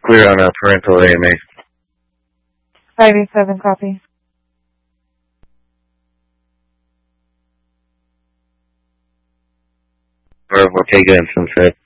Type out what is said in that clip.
Clear on a parental AMA. 587, copy. Or Ortega and Sunset.